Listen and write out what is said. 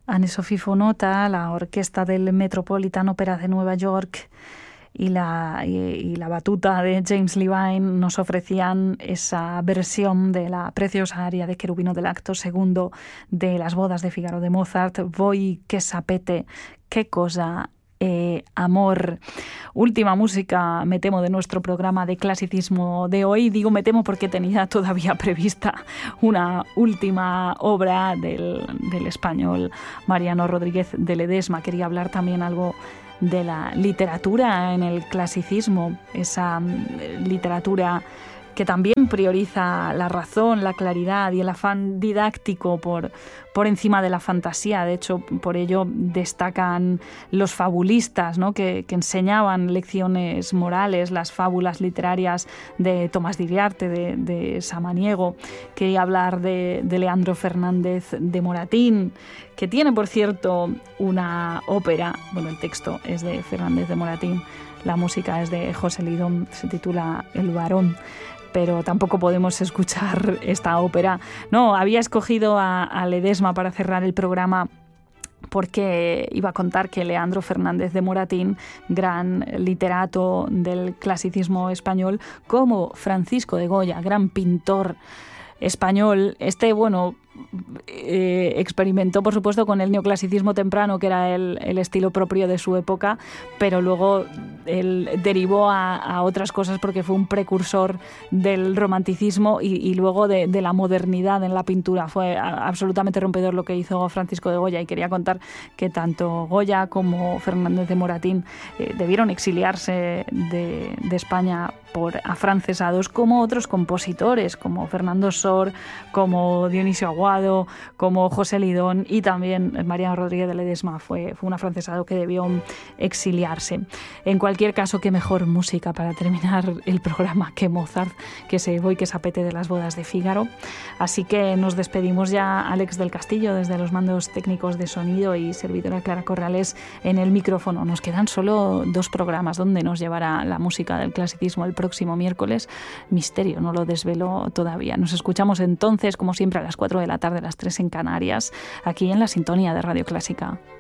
Anne-Sophie Fonota, la orquesta del Metropolitan Opera de Nueva York y la batuta de James Levine nos ofrecían esa versión de la preciosa aria de Cherubino del acto segundo de Las bodas de Fígaro de Mozart. Voi che sapete che cosa amor. Última música, me temo, de nuestro programa de clasicismo de hoy. Digo me temo porque tenía todavía prevista una última obra del español Mariano Rodríguez de Ledesma. Quería hablar también algo de la literatura en el clasicismo, esa literatura que también prioriza la razón, la claridad y el afán didáctico por encima de la fantasía. De hecho, por ello destacan los fabulistas, ¿no?, que enseñaban lecciones morales, las fábulas literarias de Tomás de Iriarte, de Samaniego. Quería hablar de Leandro Fernández de Moratín, que tiene, por cierto, una ópera. Bueno, el texto es de Fernández de Moratín, la música es de José Lidón, se titula El varón. Pero tampoco podemos escuchar esta ópera. No, había escogido a Ledesma para cerrar el programa porque iba a contar que Leandro Fernández de Moratín, gran literato del clasicismo español, como Francisco de Goya, gran pintor español, experimentó, por supuesto, con el neoclasicismo temprano, que era el estilo propio de su época, pero luego él derivó a otras cosas porque fue un precursor del romanticismo y luego de la modernidad en la pintura. Fue absolutamente rompedor lo que hizo Francisco de Goya, y quería contar que tanto Goya como Fernández de Moratín debieron exiliarse de España por afrancesados, como otros compositores, como Fernando Sor, como Dionisio Aguado, como José Lidón, y también Mariano Rodríguez de Ledesma fue un afrancesado que debió exiliarse. En cualquier caso, qué mejor música para terminar el programa que Mozart, que se Voi che sapete de Las bodas de Fígaro. Así que nos despedimos ya. Alex del Castillo desde los mandos técnicos de sonido y servidora Clara Corrales en el micrófono. Nos quedan solo 2 programas. ¿Dónde nos llevará la música del clasicismo el próximo miércoles? Misterio, no lo desvelo todavía. Nos escuchamos entonces, como siempre, a las 4 de la tarde, a las 3 en Canarias, aquí en la sintonía de Radio Clásica.